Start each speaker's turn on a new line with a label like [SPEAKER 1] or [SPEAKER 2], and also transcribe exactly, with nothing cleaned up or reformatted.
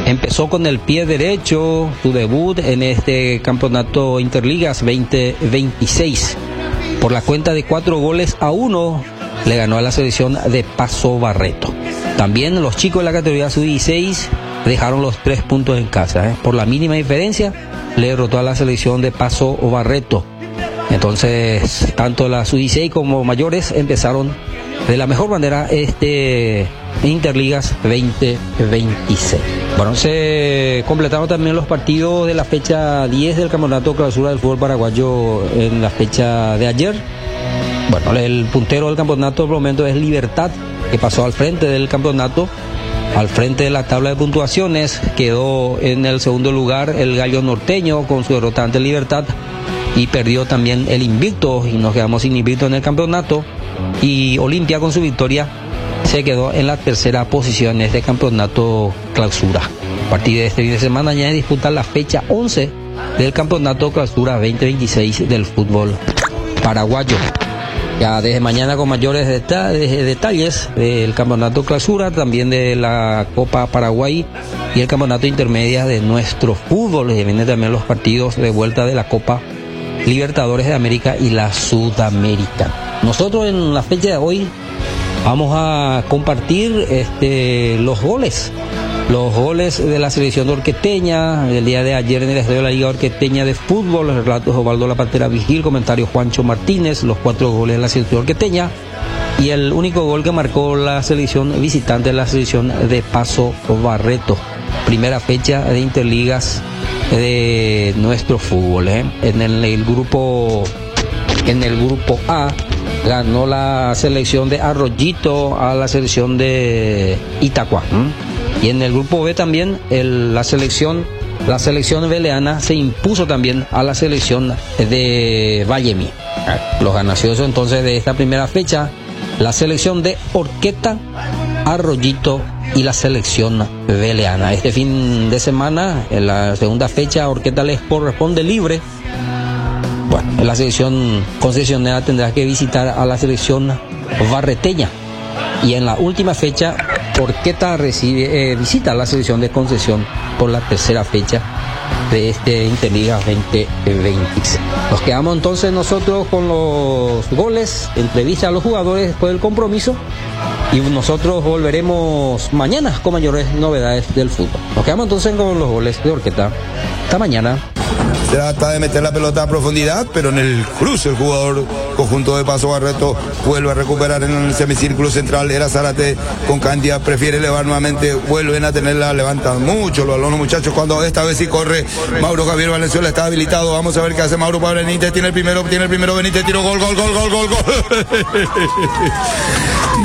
[SPEAKER 1] empezó con el pie derecho su debut en este campeonato Interligas veinte veintiséis. Por la cuenta de cuatro goles a uno le ganó a la selección de Paso Barreto. También los chicos de la categoría sub dieciséis dejaron los tres puntos en casa, ¿eh? Por la mínima diferencia le derrotó a la selección de Paso Barreto. Entonces, tanto la sub dieciséis como mayores empezaron de la mejor manera este Interligas veinte veintiséis. Bueno, se completaron también los partidos de la fecha diez del Campeonato Clausura del Fútbol Paraguayo en la fecha de ayer. Bueno, el puntero del campeonato por el momento es Libertad, que pasó al frente del campeonato, al frente de la tabla de puntuaciones. Quedó en el segundo lugar el Gallo Norteño con su derrota ante Libertad, y perdió también el invicto, y nos quedamos sin invicto en el campeonato. Y Olimpia, con su victoria, se quedó en la tercera posición en este campeonato Clausura. A partir de este fin de semana ya disputa la fecha once del campeonato Clausura veinte veintiséis del fútbol paraguayo. Ya desde mañana con mayores deta- detalles del campeonato Clausura, también de la Copa Paraguay y el campeonato intermedia de nuestro fútbol. Y vienen también los partidos de vuelta de la Copa Libertadores de América y la Sudamericana. Nosotros en la fecha de hoy vamos a compartir este, los goles. Los goles de la selección orqueteña el día de ayer en el estadio de la Liga Orqueteña de Fútbol. Los relatos de Osvaldo La Pantera Vigil, comentario Juancho Martínez, los cuatro goles de la selección orqueteña y el único gol que marcó la selección visitante de la selección de Paso Barreto. Primera fecha de Interligas de nuestro fútbol, ¿eh? En el, el grupo en el grupo A ganó la selección de Arroyito a la selección de Itacua. ¿eh? Y en el grupo B también el, la selección la selección veleana se impuso también a la selección de Vallemi. Los gananciosos entonces de esta primera fecha, la selección de Orqueta, Arroyito y la selección veleana. Este fin de semana, en la segunda fecha, Orqueta les corresponde libre. Bueno, la selección concesionera tendrá que visitar a la selección barreteña. Y en la última fecha, Orqueta recibe, eh, visita a la selección de Concesión por la tercera fecha de este Interliga veinte veintiséis. Nos quedamos entonces nosotros con los goles, entrevista a los jugadores después del compromiso, y nosotros volveremos mañana con mayores novedades del fútbol. Nos quedamos entonces con los goles de Orqueta. Hasta mañana.
[SPEAKER 2] Trata de meter la pelota a profundidad, pero en el cruce el jugador conjunto de Paso Barreto vuelve a recuperar en el semicírculo central. Era Zárate con Candia, prefiere elevar nuevamente, vuelven a tenerla, levantan mucho los balones, muchachos, cuando esta vez sí corre Mauro Javier Valenzuela, está habilitado. Vamos a ver qué hace Mauro para Benítez, tiene el primero, tiene el primero Benítez, tiro, gol, gol, gol, gol, gol, gol.